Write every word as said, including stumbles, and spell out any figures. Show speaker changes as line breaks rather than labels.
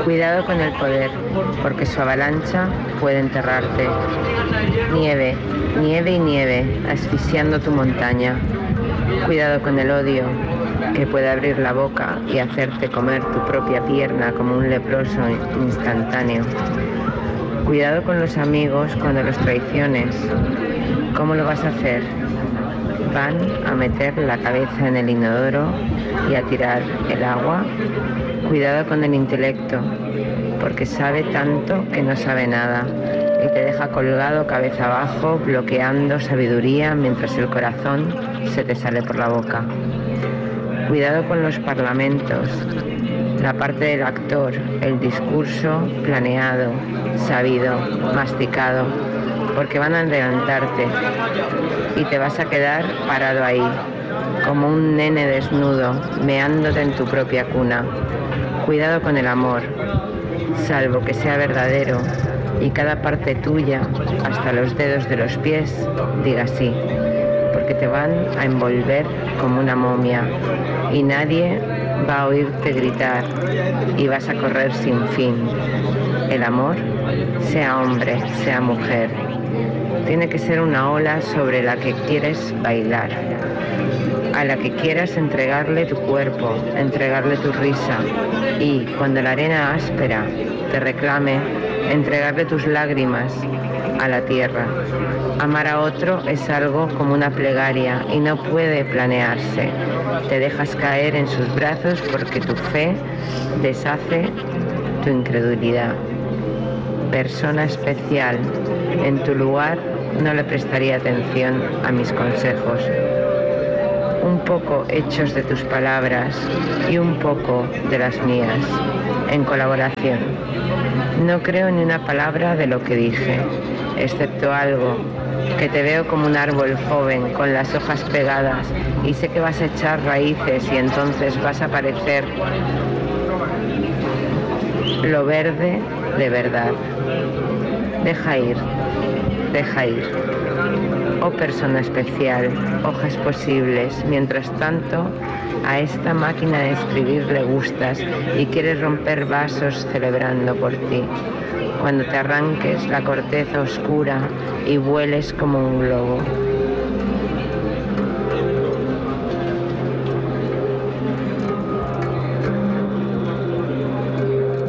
Cuidado con el poder, porque su avalancha puede enterrarte. Nieve, nieve y nieve, asfixiando tu montaña. Cuidado con el odio, que puede abrir la boca y hacerte comer tu propia pierna como un leproso instantáneo. Cuidado con los amigos cuando los traiciones. ¿Cómo lo vas a hacer? Van a meter la cabeza en el inodoro y a tirar el agua. Cuidado con el intelecto, porque sabe tanto que no sabe nada y te deja colgado cabeza abajo, bloqueando sabiduría mientras el corazón se te sale por la boca. Cuidado con los parlamentos, la parte del actor, el discurso planeado, sabido, masticado, porque van a adelantarte y te vas a quedar parado ahí, como un nene desnudo, meándote en tu propia cuna. Cuidado con el amor, salvo que sea verdadero y cada parte tuya, hasta los dedos de los pies, diga sí, porque te van a envolver como una momia y nadie va a oírte gritar y vas a correr sin fin. El amor, sea hombre, sea mujer, tiene que ser una ola sobre la que quieres bailar, a la que quieras entregarle tu cuerpo, entregarle tu risa y, cuando la arena áspera te reclame, entregarle tus lágrimas a la tierra. Amar a otro es algo como una plegaria y no puede planearse. Te dejas caer en sus brazos porque tu fe deshace tu incredulidad. Persona especial, en tu lugar no le prestaría atención a mis consejos. Un poco hechos de tus palabras y un poco de las mías, en colaboración. No creo ni una palabra de lo que dije, excepto algo, que te veo como un árbol joven con las hojas pegadas y sé que vas a echar raíces y entonces vas a parecer lo verde de verdad. Deja ir, deja ir. Oh persona especial, hojas posibles, mientras tanto a esta máquina de escribir le gustas y quieres romper vasos celebrando por ti. Cuando te arranques la corteza oscura y vueles como un globo,